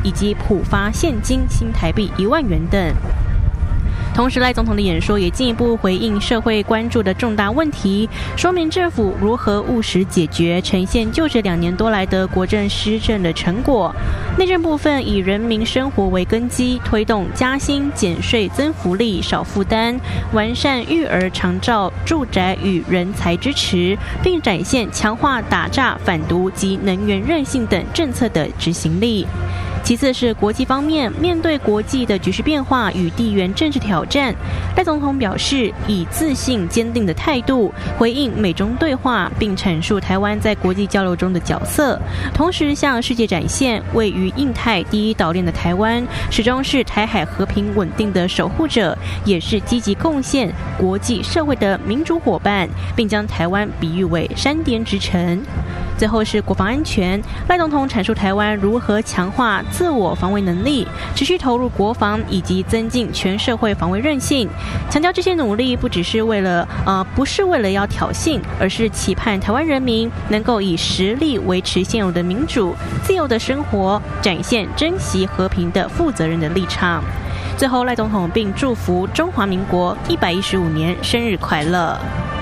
以及普发现金新台币1万元等。同时，赖总统的演说也进一步回应社会关注的重大问题，说明政府如何务实解决，呈现就职2年多来的国政施政的成果。内政部分以人民生活为根基，推动加薪、减税、增福利、少负担，完善育儿、长照、住宅与人才支持，并展现强化打诈、反毒及能源韧性等政策的执行力。其次是国际方面，面对国际的局势变化与地缘政治挑战，赖总统表示以自信坚定的态度回应美中对话，并阐述台湾在国际交流中的角色，同时向世界展现位于印太第一岛链的台湾始终是台海和平稳定的守护者，也是积极贡献国际社会的民主伙伴，并将台湾比喻为山巅之城。最后是国防安全，赖总统阐述台湾如何强化自我防卫能力，持续投入国防以及增进全社会防卫韧性，强调这些努力不是为了要挑衅，而是期盼台湾人民能够以实力维持现有的民主自由的生活，展现珍惜和平的负责任的立场。最后，赖总统并祝福中华民国115年生日快乐。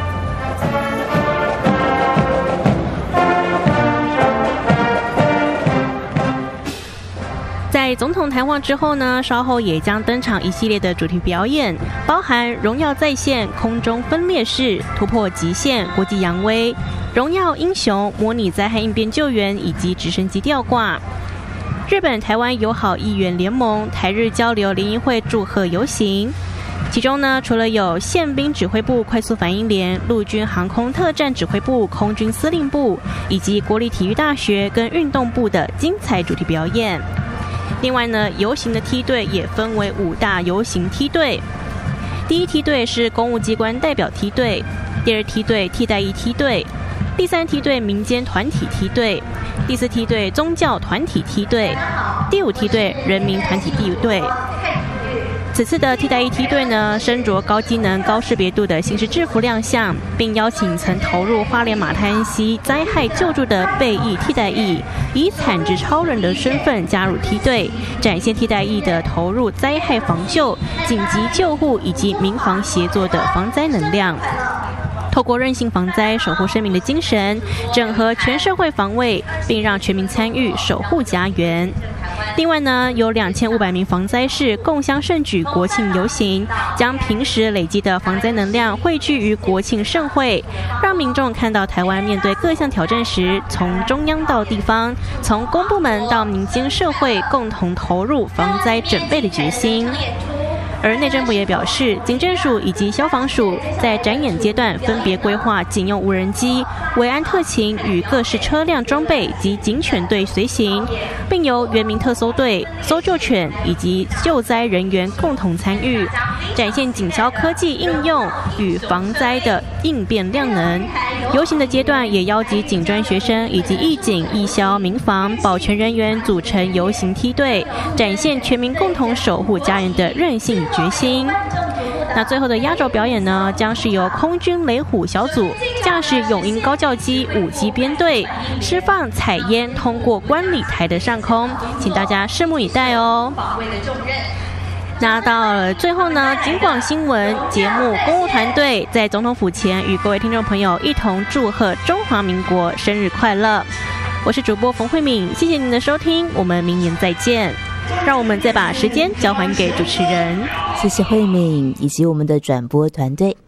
在总统谈话之后呢，稍后也将登场一系列的主题表演，包含荣耀再现、空中分裂式、突破极限、国际扬威、荣耀英雄、模拟灾害应变救援以及直升机吊挂。日本台湾友好议员联盟台日交流联谊会祝贺游行。其中呢，除了有宪兵指挥部快速反应连、陆军航空特战指挥部、空军司令部以及国立体育大学跟运动部的精彩主题表演。另外呢，游行的梯队也分为5大游行梯队。第一梯队是公务机关代表梯队，第2梯队替代役梯队，第3梯队民间团体梯队，第4梯队宗教团体梯队，第5梯队人民团体梯队。此次的替代役梯队呢，身着高机能、高识别度的刑事制服亮相，并邀请曾投入花莲马太安溪灾害救助的备役替代役，以惨之超人的身份加入梯队，展现替代役的投入灾害防救、紧急救护以及民防协作的防灾能量。透过韧性防灾、守护生命的精神，整合全社会防卫，并让全民参与守护家园。另外呢，有2500名防灾士共襄盛举国庆游行，将平时累积的防灾能量汇聚于国庆盛会，让民众看到台湾面对各项挑战时，从中央到地方，从公部门到民间社会共同投入防灾准备的决心。而内政部也表示，警政署以及消防署在展演阶段分别规划警用无人机、维安特勤与各式车辆装备及警犬队随行，并由原民特搜队、搜救犬以及救灾人员共同参与，展现警消科技应用与防灾的应变量能。游行的阶段也邀集警专学生以及义警、义消、民防、保全人员组成游行梯队，展现全民共同守护家园的韧性与决心。那最后的压轴表演呢，将是由空军雷虎小组驾驶永鹰高教机5机编队，释放彩烟通过观礼台的上空，请大家拭目以待哦。那到了最后呢，警广新闻节目公务团队在总统府前与各位听众朋友一同祝贺中华民国生日快乐。我是主播冯慧敏，谢谢您的收听，我们明年再见。让我们再把时间交还给主持人。 谢谢慧敏以及我们的转播团队。